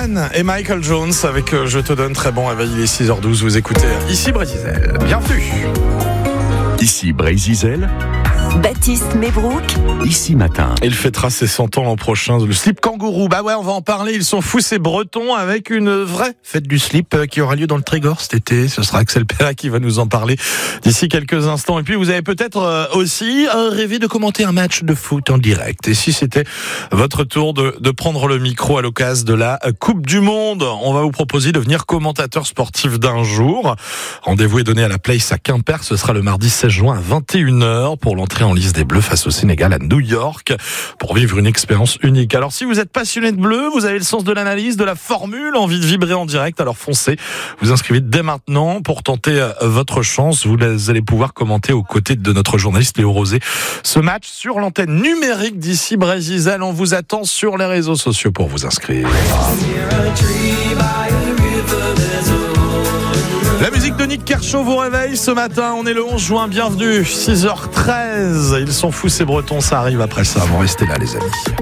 Slimane et Michael Jones avec Je te donne très bon réveil, il est 6h12, vous écoutez Ici Brésil. Bienvenue. Ici Brésil. Baptiste Mebrouk. Ici Matin. Il fêtera ses 100 ans l'an prochain, le slip kangourou. Bah ouais, on va en parler, ils sont fous ces Bretons avec une vraie fête du slip qui aura lieu dans le Trégor cet été. Ce sera Axel Perret qui va nous en parler d'ici quelques instants. Et puis vous avez peut-être aussi rêvé de commenter un match de foot en direct. Et si c'était votre tour de prendre le micro à l'occasion de la Coupe du Monde, on va vous proposer de devenir commentateur sportif d'un jour. Rendez-vous est donné à la Place à Quimper, ce sera le mardi 16 juin à 21h pour l'entrée en lice des Bleus face au Sénégal à New York pour vivre une expérience unique. Alors si vous êtes passionné de bleu, vous avez le sens de l'analyse, de la formule, envie de vibrer en direct, alors foncez, vous inscrivez dès maintenant pour tenter votre chance. Vous allez pouvoir commenter aux côtés de notre journaliste Léo Rosé ce match sur l'antenne numérique d'Ici Brésil. On vous attend sur les réseaux sociaux pour vous inscrire. La musique de Nick Kershaw vous réveille ce matin, on est le 11 juin, bienvenue, 6h13, ils sont fous ces Bretons, ça arrive après ça, vous restez là les amis.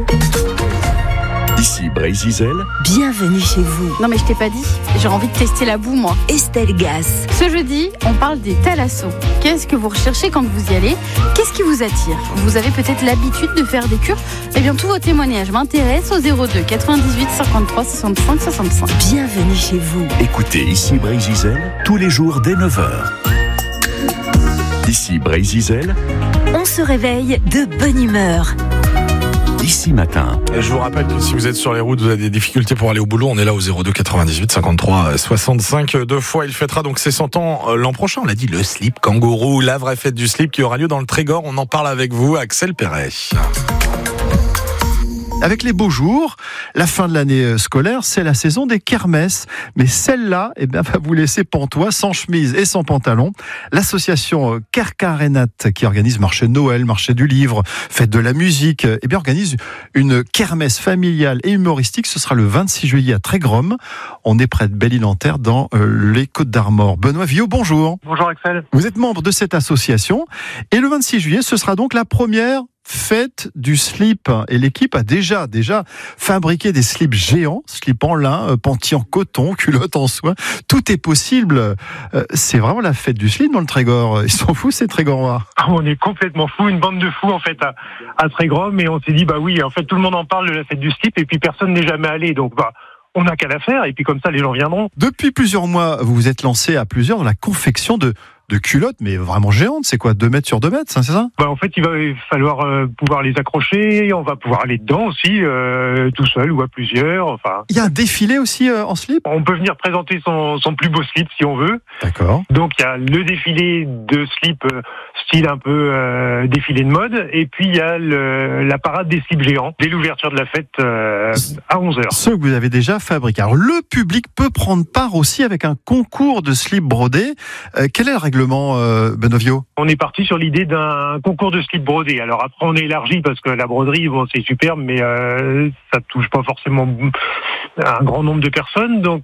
Ici Brésil. Bienvenue chez vous. Non mais je t'ai pas dit, j'ai envie de tester la boue moi. Estelle Gas. Ce jeudi, on parle des thalassos. Qu'est-ce que vous recherchez quand vous y allez ? Qu'est-ce qui vous attire ? Vous avez peut-être l'habitude de faire des cures ? Eh bien tous vos témoignages m'intéressent au 02 98 53 65 65. Bienvenue chez vous. Écoutez Ici Brésil tous les jours dès 9h. Ici Brésil. On se réveille de bonne humeur. Ici Matin. Et je vous rappelle que si vous êtes sur les routes, vous avez des difficultés pour aller au boulot, on est là au 02 98 53 65 deux fois. Il fêtera donc ses 100 ans l'an prochain. On l'a dit, le slip kangourou, la vraie fête du slip qui aura lieu dans le Trégor. On en parle avec vous, Axel Perret. Avec les beaux jours, la fin de l'année scolaire, c'est la saison des kermesses. Mais celle-là, va vous laisser pantois, sans chemise et sans pantalon. L'association Kerkarenat, qui organise marché de Noël, marché du livre, fête de la musique, organise une kermesse familiale et humoristique. Ce sera le 26 juillet à Trégrom. On est près de Belle-Île-en-Terre, dans les Côtes-d'Armor. Benoît Viau, bonjour. Bonjour Axel. Vous êtes membre de cette association. Et le 26 juillet, ce sera donc la première fête du slip, et l'équipe a déjà fabriqué des slips géants, slips en lin, panty en coton, culottes en soie, tout est possible. C'est vraiment la fête du slip dans le Trégor. Ils sont fous ces Trégorois. On est complètement fous, une bande de fous en fait à Trégrom, et on s'est dit oui, en fait tout le monde en parle de la fête du slip et puis personne n'est jamais allé, donc on n'a qu'à la faire et puis comme ça les gens viendront. Depuis plusieurs mois, vous vous êtes lancé à plusieurs dans la confection de culottes, mais vraiment géantes. C'est quoi, 2 mètres sur 2 mètres, c'est ça ? En fait, il va falloir pouvoir les accrocher. On va pouvoir aller dedans aussi, tout seul ou à plusieurs. Enfin, il y a un défilé aussi en slip ? On peut venir présenter son plus beau slip si on veut. D'accord. Donc il y a le défilé de slip style un peu défilé de mode, et puis il y a la parade des slips géants dès l'ouverture de la fête à 11h. Ceux que vous avez déjà fabriqués. Alors le public peut prendre part aussi avec un concours de slip brodé. Quel est le règlement, Benoît Viau ? On est parti sur l'idée d'un concours de slip brodé. Alors après on est élargi parce que la broderie, c'est superbe, mais ça touche pas forcément un grand nombre de personnes. Donc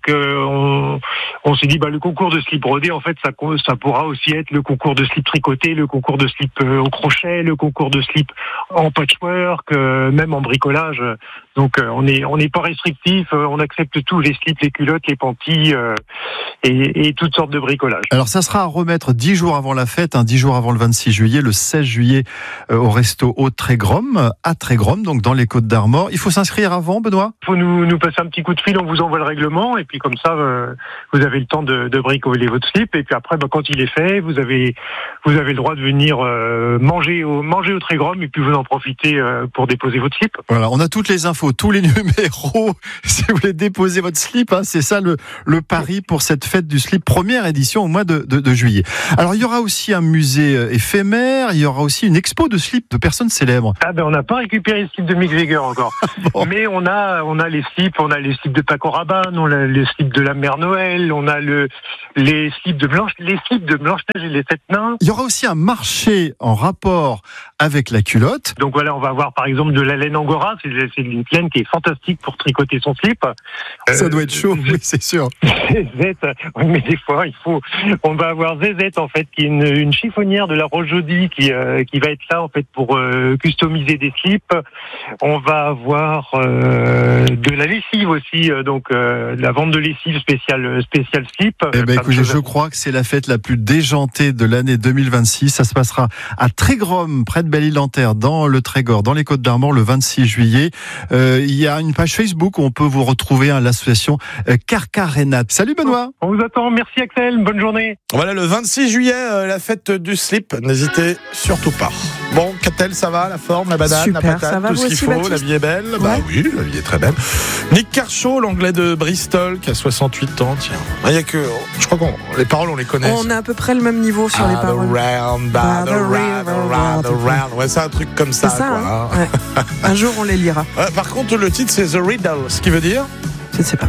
on s'est dit le concours de slip brodé, en fait ça pourra aussi être le concours de slip tricoté, le concours de slip au crochet, le concours de slip en patchwork, même en bricolage. Donc on n'est pas restrictif, on accepte tout, les slips, les culottes, les panties et toutes sortes de bricolage. Alors ça sera à remettre 10 jours avant la fête, 10 jours avant le 26 juillet, le 16 juillet au resto au Trégrom, à Trégrom, donc dans les Côtes-d'Armor. Il faut s'inscrire avant, Benoît ? Il faut nous passer un petit coup de fil, on vous envoie le règlement et puis comme ça vous avez le temps de bricoler votre slip, et puis après quand il est fait, vous avez le droit de venir manger au Trégrom et puis vous en profitez pour déposer votre slip. Voilà, on a toutes les infos, tous les numéros si vous voulez déposer votre slip, c'est ça le pari pour cette fête du slip, première édition au mois de juillet. Alors il y aura aussi un musée éphémère, il y aura aussi une expo de slips de personnes célèbres. On n'a pas récupéré le slip de Mick Jagger encore. Bon. Mais on a les slips, de Paco Rabanne, on a les slips de la Mère Noël, on a les slips de Blanche-Neige et les 7 nains. Il y aura aussi un marché en rapport avec la culotte. Donc voilà, on va avoir par exemple de la laine Angora, c'est une laine qui est fantastique pour tricoter son slip. Ça doit être chaud, oui, c'est sûr. Zézette, oui, mais des fois on va avoir Zézette en fait, qui est une chiffonnière de la Roche-Jaudy qui va être là en fait pour customiser des slips. On va avoir de la lessive aussi, donc la vente de lessive spéciale slip. Eh ben, écoutez, je crois que c'est la fête la plus déjantée de l'année 2026. Ça se passera à Trégrom, près de Belle-Île-en-Terre, dans le Trégor, dans les Côtes-d'Armor, le 26 juillet. Il y a une page Facebook où on peut vous retrouver, l'association Carcarénat. Salut Benoît. On vous attend. Merci Axel. Bonne journée. Voilà, le 26 juillet, la fête du slip. N'hésitez surtout pas. Bon, Catel, ça va, la forme, la banane, Super, la patate, ça va, tout ce vous qu'il aussi, faut, Baptiste ? la vie est belle. Bah oui, la vie est très belle. Nick Kershaw, l'anglais de Bristol, qui a 68 ans, tiens. Il y a que, je crois qu'on, les paroles, on les connaît. On a à peu près le même niveau sur les paroles. Round, by the round. Ouais, c'est un truc comme ça, C'est ça, quoi. hein. Ouais. Un jour, on les lira. Par contre, le titre, c'est The Riddle, ce qui veut dire... Je ne sais pas.